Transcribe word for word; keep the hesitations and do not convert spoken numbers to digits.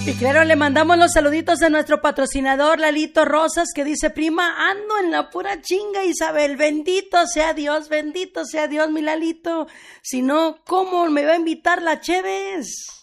Y claro, le mandamos los saluditos a nuestro patrocinador Lalito Rosas, que dice: prima, ando en la pura chinga, Isabel, bendito sea Dios, bendito sea Dios, mi Lalito. Si no, ¿cómo me va a invitar la Cheves?